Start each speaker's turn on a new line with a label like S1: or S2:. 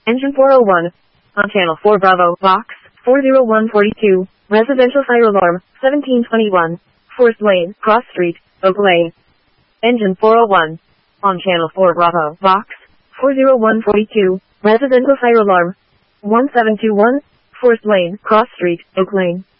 S1: Engine 401. On channel 4 Bravo, box 40142, residential fire alarm, 1721, Forest Lane, Cross Street, Oak Lane. Engine 401. On channel 4 Bravo, box 40142, residential fire alarm, 1721, Forest Lane, Cross Street, Oak Lane.